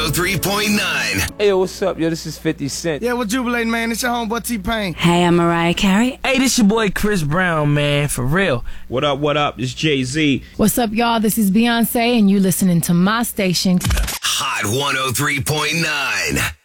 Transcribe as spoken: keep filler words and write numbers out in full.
oh three point nine. Hey, yo, what's up? Yo, this is fifty Cent. Yeah, we're jubilating, man. It's your homeboy T-Pain. Hey, I'm Mariah Carey. Hey, this your boy Chris Brown, man, for real. What up, what up? It's Jay-Z. What's up, y'all? This is Beyonce, and you listening to my station. Hot one oh three point nine.